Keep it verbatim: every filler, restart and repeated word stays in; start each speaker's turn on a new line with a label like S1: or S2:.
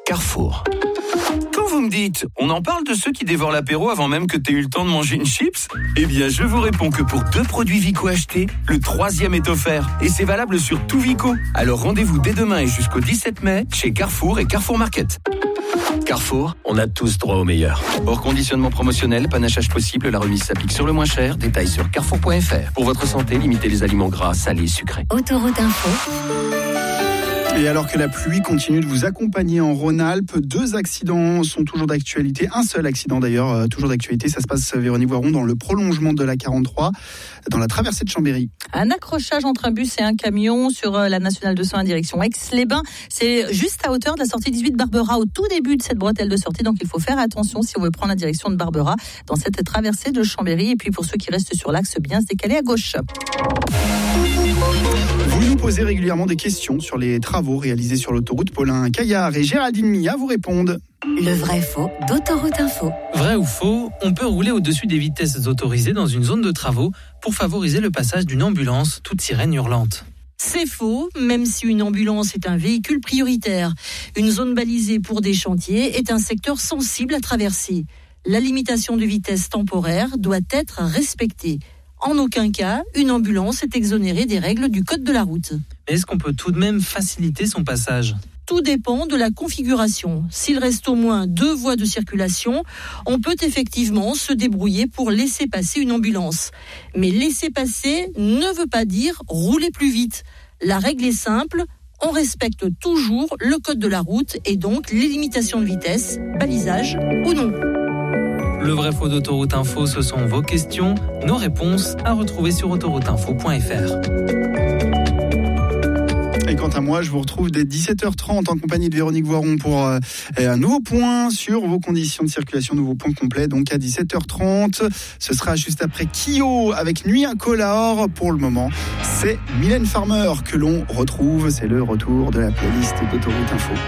S1: Carrefour. Quand vous me dites, on en parle de ceux qui dévorent l'apéro avant même que tu aies eu le temps de manger une chips ? Eh bien, je vous réponds que pour deux produits Vico achetés, le troisième est offert. Et c'est valable sur tout Vico. Alors rendez-vous dès demain et jusqu'au dix-sept mai chez Carrefour et Carrefour Market. Carrefour, on a tous droit au meilleur. Hors conditionnement promotionnel, panachage possible, la remise s'applique sur le moins cher. Détails sur carrefour point f r. Pour votre santé, limitez les aliments gras, salés et sucrés.
S2: Autoroute Info.
S3: Et alors que la pluie continue de vous accompagner en Rhône-Alpes, deux accidents sont toujours d'actualité. Un seul accident d'ailleurs, euh, toujours d'actualité. Ça se passe, Véronique Voiron, dans le prolongement de la quarante-trois, dans la traversée de Chambéry.
S4: Un accrochage entre un bus et un camion sur la nationale deux cent un direction Aix-les-Bains. C'est juste à hauteur de la sortie dix-huit de Barbera, au tout début de cette bretelle de sortie. Donc il faut faire attention si on veut prendre la direction de Barbera dans cette traversée de Chambéry. Et puis pour ceux qui restent sur l'axe, bien se décaler à gauche.
S3: Vous nous posez régulièrement des questions sur les travaux réalisés sur l'autoroute. Paulin Caillard et Géraldine Mia vous répondent.
S2: Le vrai faux d'Autoroute Info.
S5: Vrai ou faux, on peut rouler au-dessus des vitesses autorisées dans une zone de travaux pour favoriser le passage d'une ambulance, toute sirène hurlante.
S6: C'est faux, même si une ambulance est un véhicule prioritaire. Une zone balisée pour des chantiers est un secteur sensible à traverser. La limitation de vitesse temporaire doit être respectée. En aucun cas, une ambulance est exonérée des règles du code de la route.
S5: Mais est-ce qu'on peut tout de même faciliter son passage ?
S6: Tout dépend de la configuration. S'il reste au moins deux voies de circulation, on peut effectivement se débrouiller pour laisser passer une ambulance. Mais laisser passer ne veut pas dire rouler plus vite. La règle est simple, on respecte toujours le code de la route et donc les limitations de vitesse, balisage ou non.
S5: Le vrai faux d'Autoroute Info, ce sont vos questions, nos réponses à retrouver sur autoroute info point f r.
S3: Et quant à moi, je vous retrouve dès dix-sept heures trente en compagnie de Véronique Voiron pour euh, un nouveau point sur vos conditions de circulation, nouveau point complet. Donc à dix-sept heures trente, ce sera juste après Kyo avec Nuit Incolore. Pour le moment, c'est Mylène Farmer que l'on retrouve. C'est le retour de la playlist d'Autoroute Info.